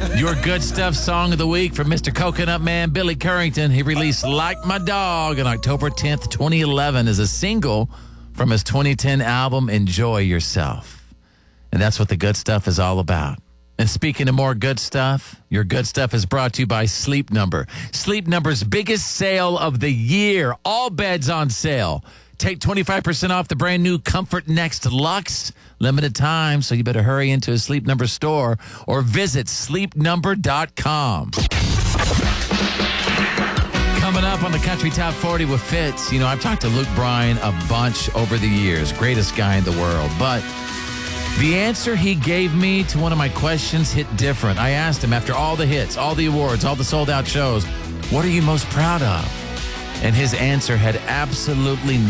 Your good stuff song of the week from Mr. Coconut Man, Billy Currington. He released Like My Dog on October 10th, 2011 as a single from his 2010 album, Enjoy Yourself. And that's what the good stuff is all about. And speaking of more good stuff, your good stuff is brought to you by Sleep Number. Sleep Number's biggest sale of the year. All beds on sale. Take 25% off the brand new Comfort Next Luxe. Limited time, so you better hurry into a Sleep Number store or visit sleepnumber.com. Coming up on the Country Top 40 with Fitz. You know, I've talked to Luke Bryan a bunch over the years. Greatest guy in the world. But the answer he gave me to one of my questions hit different. I asked him, after all the hits, all the awards, all the sold-out shows, what are you most proud of? And his answer had absolutely